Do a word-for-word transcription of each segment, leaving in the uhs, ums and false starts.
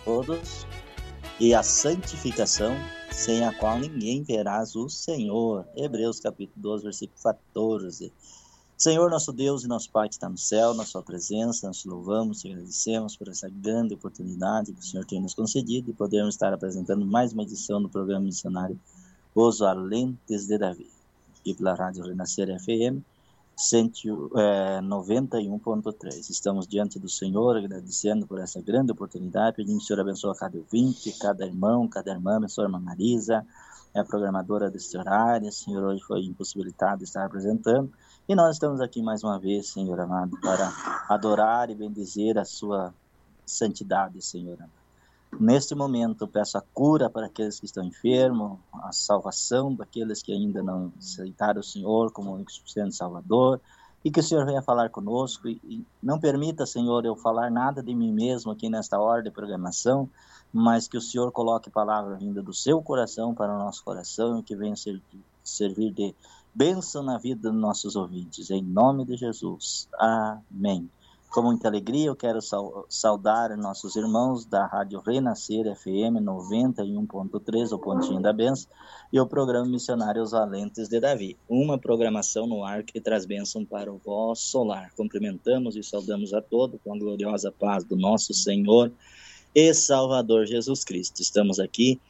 todos, e a santificação, sem a qual ninguém verás o Senhor. Hebreus capítulo doze, versículo quatorze. Senhor, nosso Deus e nosso Pai que está no céu, na sua presença, nós te louvamos, te agradecemos por essa grande oportunidade que o Senhor tem nos concedido de podermos estar apresentando mais uma edição do programa missionário Os Valentes de Davi, aqui pela Rádio Renascer F M noventa e um ponto três. Estamos diante do Senhor, agradecendo por essa grande oportunidade, pedindo que o Senhor abençoe cada ouvinte, cada irmão, cada irmã, abençoe a irmã Marisa, é a programadora deste horário. O Senhor hoje foi impossibilitado de estar apresentando, e nós estamos aqui mais uma vez, Senhor amado, para adorar e bendizer a sua santidade, Senhor amado. Neste momento, peço a cura para aqueles que estão enfermos, a salvação daqueles que ainda não aceitaram o Senhor como único suficiente Salvador, e que o Senhor venha falar conosco, e, e não permita, Senhor, eu falar nada de mim mesmo aqui nesta hora de programação, mas que o Senhor coloque palavra vinda do seu coração para o nosso coração, e que venha ser, servir de bênção na vida dos nossos ouvintes, em nome de Jesus, amém. Com muita alegria, eu quero saudar nossos irmãos da Rádio Renascer F M noventa e um ponto três, o Pontinho da Bênção, e o programa missionário Os Valentes de Davi, uma programação no ar que traz bênção para o vosso lar. Cumprimentamos e saudamos a todos com a gloriosa paz do nosso Senhor e Salvador Jesus Cristo. Estamos aqui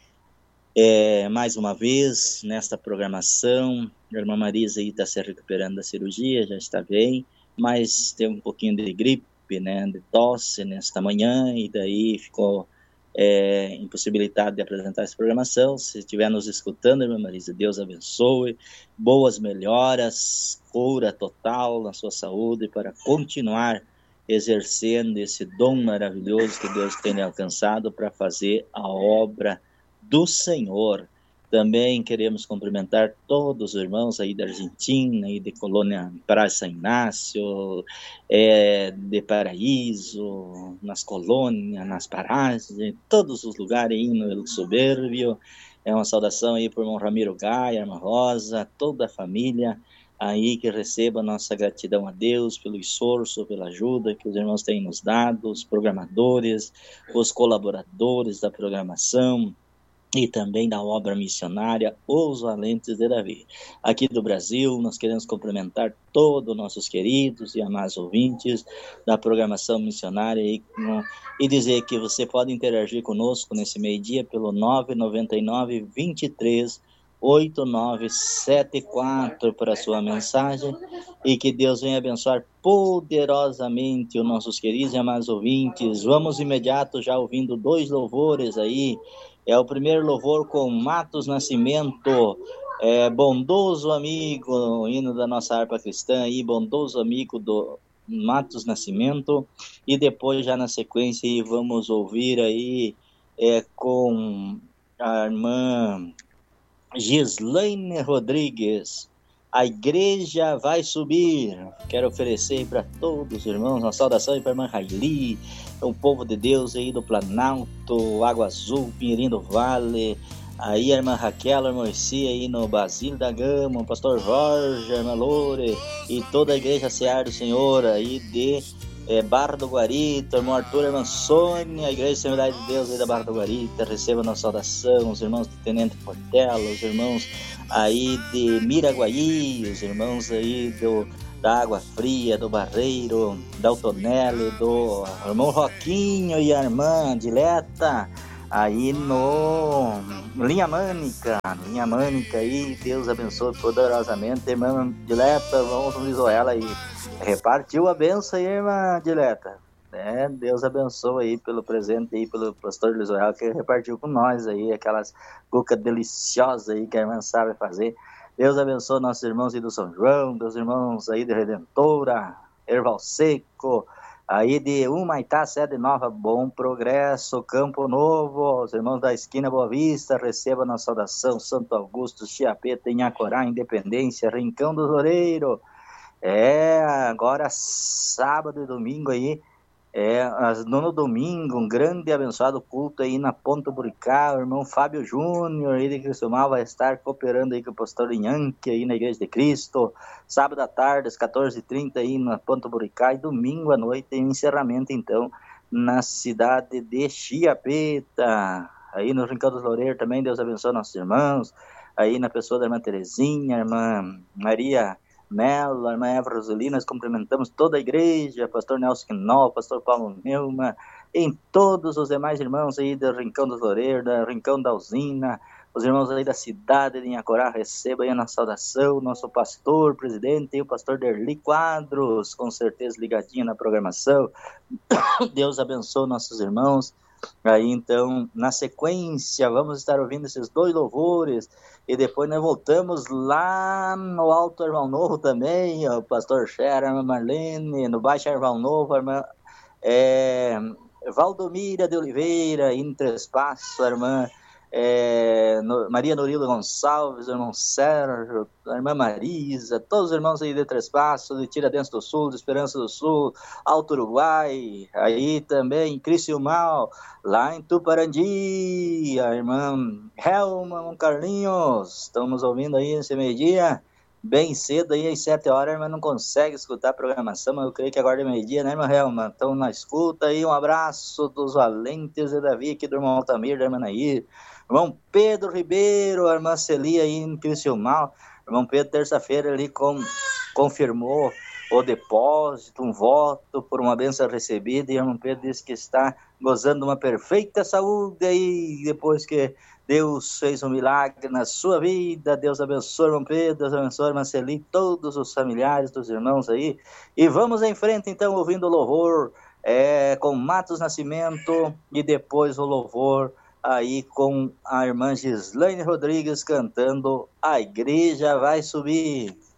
é, mais uma vez nesta programação. A irmã Marisa está se recuperando da cirurgia, já está bem, mas teve um pouquinho de gripe, né, de tosse nesta manhã, e daí ficou é, impossibilitado de apresentar essa programação. Se estiver nos escutando, irmã Marisa, Deus abençoe, boas melhoras, cura total na sua saúde, para continuar exercendo esse dom maravilhoso que Deus tem lhe alcançado para fazer a obra do Senhor. Também queremos cumprimentar todos os irmãos aí da Argentina, aí de Colônia Praça Inácio, é, de Paraíso, nas colônias, nas paragens, em todos os lugares aí no El Soberbio. É uma saudação aí para o irmão Ramiro Gaia, a irmã Rosa, toda a família aí que receba nossa gratidão a Deus pelo esforço, pela ajuda que os irmãos têm nos dado, os programadores, os colaboradores da programação, e também da obra missionária Os Valentes de Davi. Aqui do Brasil, nós queremos cumprimentar todos os nossos queridos e amados ouvintes da programação missionária, e, e dizer que você pode interagir conosco nesse meio-dia pelo nove nove nove, vinte e três, oito nove sete quatro para a sua mensagem, e que Deus venha abençoar poderosamente os nossos queridos e amados ouvintes. Vamos imediato já ouvindo dois louvores aí. É o primeiro louvor com Matos Nascimento, é, bondoso amigo, o hino da nossa harpa cristã aí, bondoso amigo do Matos Nascimento, e depois já na sequência aí, vamos ouvir aí é, com a irmã Gislaine Rodrigues, A Igreja Vai Subir. Quero oferecer para todos os irmãos uma saudação para a irmã Raili, o povo de Deus aí do Planalto, Água Azul, Pinheirinho do Vale, aí a irmã Raquel, a irmã Moisés aí no Basílio da Gama, o pastor Jorge, a irmã Loure, e toda a igreja Seara do Senhor aí de é, Barra do Guarita, o irmão Arthur, a irmã Sônia, a igreja Assembleia de Deus aí da Barra do Guarita, receba a nossa saudação, os irmãos de Tenente Portela, os irmãos aí de Miraguaí, os irmãos aí do, da Água Fria, do Barreiro, da Altonelli, do irmão Roquinho e a irmã Dileta, aí no Linha Mânica, Linha Mânica aí, Deus abençoe poderosamente, irmã Dileta, vamos avisar ela aí, repartiu a benção aí, irmã Dileta, né? Deus abençoe aí pelo presente aí, pelo pastor Lisoel, que repartiu com nós aí, aquelas cucas deliciosas aí que a irmã sabe fazer. Deus abençoe nossos irmãos aí do São João, meus irmãos aí de Redentora, Erval Seco, aí de Humaitá, Sede Nova, Bom Progresso, Campo Novo, os irmãos da Esquina Boa Vista, receba nossa saudação, Santo Augusto, Chiapeta, Inhacorá, Independência, Rincão do Loureiro. É, agora sábado e domingo aí, é, no domingo, um grande e abençoado culto aí na Ponta Buricá, o irmão Fábio Júnior, ele que costumava vai estar cooperando aí com o pastor Inhanque aí na Igreja de Cristo, sábado à tarde, às quatorze e trinta aí na Ponta Buricá, e domingo à noite, em encerramento então, na cidade de Chiapeta, aí no Rincão dos Loureiros também. Deus abençoe nossos irmãos, aí na pessoa da irmã Terezinha, irmã Maria Melo, a irmã Eva Rosolina. Nós cumprimentamos toda a igreja, pastor Nelson Quinol, pastor Paulo Neuma, em todos os demais irmãos aí do Rincão dos Loureiros, do Rincão da Usina, os irmãos aí da cidade de Inhacorá. Receba aí a nossa saudação, nosso pastor, presidente, e o pastor Derli Quadros, com certeza ligadinho na programação. Deus abençoe nossos irmãos. Aí então, na sequência, vamos estar ouvindo esses dois louvores, e depois nós voltamos lá no Alto Erval Novo também, o pastor Cher, a irmã Marlene, no Baixo Erval Novo, a irmã é, Valdomira de Oliveira, em Trespasso, a irmã É, no, Maria Norila Gonçalves, o irmão Sérgio, a irmã Marisa, todos os irmãos aí de Trespasso, de Tiradentes do Sul, de Esperança do Sul, Alto Uruguai, aí também Criciúmal, lá em Tuparandi, a irmã Helma Carlinhos, estamos ouvindo aí nesse meio-dia, bem cedo aí, às sete horas, a irmã não consegue escutar a programação, mas eu creio que agora é meio-dia, né, irmã Helma? Então na escuta aí, um abraço dos valentes de Davi, aqui do irmão Altamir, da irmã Nair, irmão Pedro Ribeiro, a irmã Celia aí em Criciúmal. Irmão Pedro, terça-feira, ele com, confirmou o depósito, um voto por uma bênção recebida, e o irmão Pedro disse que está gozando de uma perfeita saúde aí, depois que Deus fez um milagre na sua vida. Deus abençoe, irmão Pedro, Deus abençoe, irmã Celia, todos os familiares dos irmãos aí. E vamos em frente, então, ouvindo o louvor é, com Matos Nascimento, e depois o louvor aí com a irmã Gislaine Rodrigues cantando A Igreja Vai Subir.